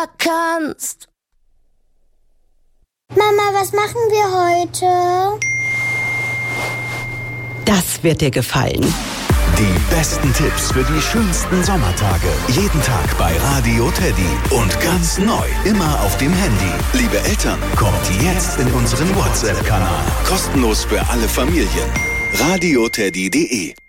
kannst. Mama, was machen wir heute? Das wird dir gefallen. Die besten Tipps für die schönsten Sommertage. Jeden Tag bei Radio Teddy. Und ganz neu, immer auf dem Handy. Liebe Eltern, kommt jetzt in unseren WhatsApp-Kanal. Kostenlos für alle Familien. radioteddy.de